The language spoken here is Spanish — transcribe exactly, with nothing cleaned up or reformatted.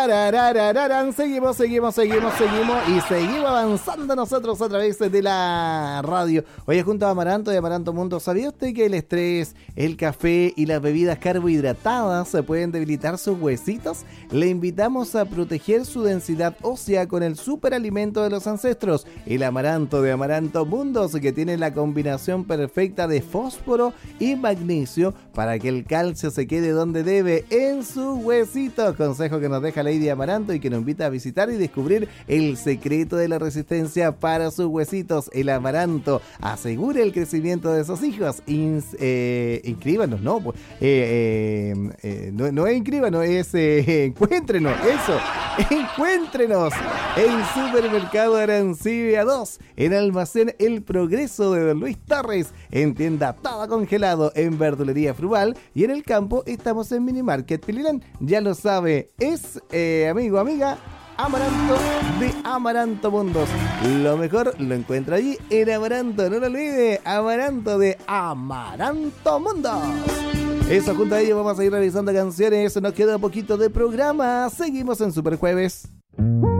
Tarararararán. Seguimos, seguimos, seguimos, seguimos y seguimos avanzando nosotros a través de la radio. Hoy junto a Amaranto de Amaranto Mundo, ¿sabía usted que el estrés, el café y las bebidas carbohidratadas se pueden debilitar sus huesitos? Le invitamos a proteger su densidad ósea con el superalimento de los ancestros, el Amaranto de Amaranto Mundos, que tiene la combinación perfecta de fósforo y magnesio para que el calcio se quede donde debe, en sus huesitos. Consejo que nos deja Lady Amaranto y que nos invita a visitar y descubrir el secreto de la resistencia para sus huesitos. El Amaranto asegura el crecimiento de sus hijos. Ins, eh, inscríbanos, no, pues, eh, eh, eh, no, no es inscríbanos, es eh, encuéntrenos, eso, encuéntrenos en Supermercado Arancibia dos, en Almacén El Progreso de Don Luis Torres, en Tienda Todo Congelado, en Verdulería Frugal y en el campo estamos en Minimarket Pililén. Ya lo sabe, es eh, amigo, amiga, Amaranto de Amaranto Mundos. Lo mejor lo encuentra allí en Amaranto, no lo olvide, Amaranto de Amaranto Mundos. Eso, junto a ello vamos a ir realizando canciones, nos queda un poquito de programa, seguimos en Super Jueves.